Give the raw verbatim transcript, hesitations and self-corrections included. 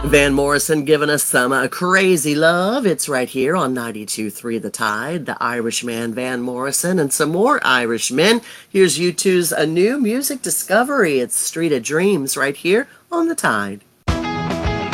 Van Morrison giving us some uh, crazy love. It's right here on ninety-two point three The Tide, the Irishman Van Morrison, and some more Irishmen. Here's U two's a new music discovery. It's Street of Dreams right here on The Tide.